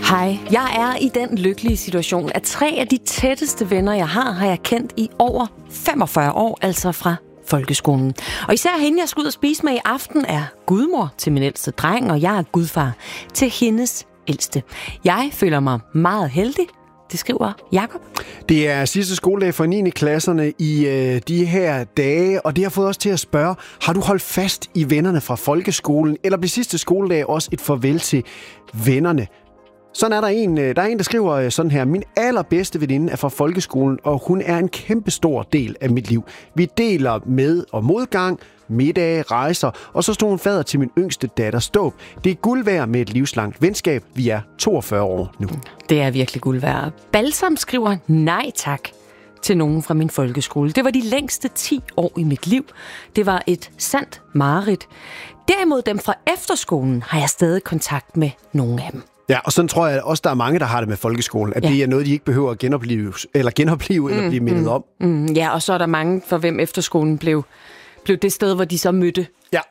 Hej, jeg er i den lykkelige situation, at 3 af de tætteste venner, jeg har jeg kendt i over 45 år, altså fra folkeskolen. Og især hende, jeg skal ud og spise med i aften, er gudmor til min ældste dreng, og jeg er gudfar til hendes ældste. Jeg føler mig meget heldig. Det skriver Jakob. Det er sidste skoledag for 9. klasserne i de her dage, og det har fået os til at spørge, har du holdt fast i vennerne fra folkeskolen, eller blev sidste skoledag også et farvel til vennerne? Sådan er der en, der skriver sådan her: min allerbedste veninde er fra folkeskolen, og hun er en kæmpestor del af mit liv. Vi deler med- og modgang, middage, rejser, og så stod hun fader til min yngste datters dåb. Det er guld værd med et livslangt venskab. Vi er 42 år nu. Det er virkelig guld værd. Balsam skriver nej tak til nogen fra min folkeskole. Det var de længste 10 år i mit liv. Det var et sandt mareridt. Derimod dem fra efterskolen har jeg stadig kontakt med nogle af dem. Ja, og sådan tror jeg også, der er mange, der har det med folkeskolen, at det er noget, de ikke behøver at genopleve eller blive mindet om. Ja, og så er der mange, for hvem efterskolen blev det sted, hvor de så mødte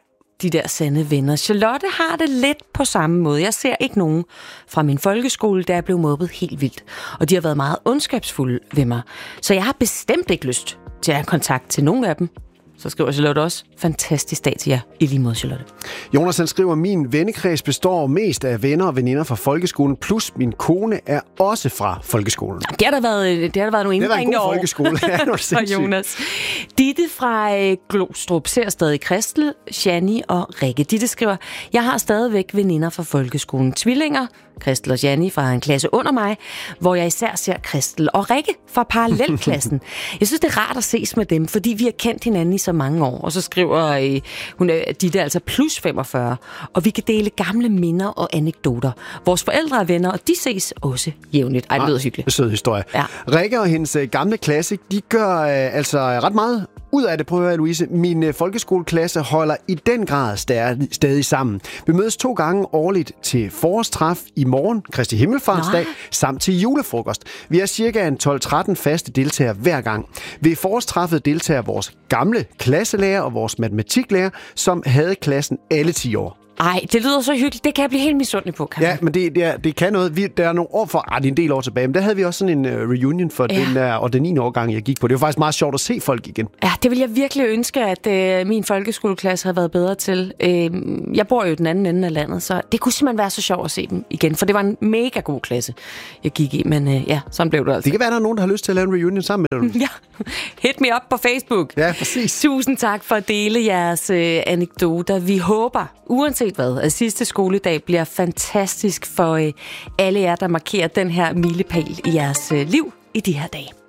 de der sande venner. Charlotte har det lidt på samme måde. Jeg ser ikke nogen fra min folkeskole, der er blevet mobbet helt vildt. Og de har været meget ondskabsfulde ved mig. Så jeg har bestemt ikke lyst til at have kontakt til nogen af dem. Så skriver Charlotte også: fantastisk dag til jer. I lige måde, Charlotte. Jonas han skriver: min vennekreds består mest af venner og veninder fra folkeskolen, plus min kone er også fra folkeskolen. Det har der været nogle indbringende år. Det har været en god folkeskole. Ja, det var sindssygt. Jonas. Ditte fra Glostrup ser stadig Christel, Janni og Rikke. Ditte skriver: jeg har stadigvæk veninder fra folkeskolen. Tvillinger, Christel og Janni fra en klasse under mig, hvor jeg især ser Christel og Rikke fra parallelklassen. Jeg synes, det er rart at ses med dem, fordi vi har kendt hinanden i så mange år. Og så skriver hun, Ditte altså plus 45, og vi kan dele gamle minder og anekdoter. Vores forældre er venner, og de ses også jævnligt. Ej, det lyder hyggeligt. Det er sød historie. Ja. Rikke og hendes gamle klasse, de gør altså ret meget ud af det. Prøv at høre, Louise. Min folkeskoleklasse holder i den grad stadig sammen. Vi mødes 2 gange årligt til forårstræf i morgen, Kristi Himmelfartsdag, samt til julefrokost. Vi er cirka en 12-13 faste deltagere hver gang. Ved forårstræffet deltager vores gamle klasselærer og vores matematiklærer, som havde klassen alle 10 år. Ej, det lyder så hyggeligt. Det kan jeg blive helt misundelig på, Karin. Ja, men det kan noget. Der er nogle år for, det er en del år tilbage, men der havde vi også sådan en reunion for den der, og den 9. årgang, jeg gik på. Det var faktisk meget sjovt at se folk igen. Ja, det vil jeg virkelig ønske, at min folkeskoleklasse havde været bedre til. Jeg bor jo i den anden ende af landet, så det kunne simpelthen være så sjovt at se dem igen, for det var en mega god klasse, jeg gik i, men sådan blev det altså. Det kan være, der er nogen, der har lyst til at lave en reunion sammen med dig. Ja, hit me up på Facebook. Ja, præcis. Tusind tak for at dele jeres anekdoter. Vi håber, uanset hvad, at sidste skoledag bliver fantastisk for alle jer, der markerer den her milepæl i jeres liv i de her dage.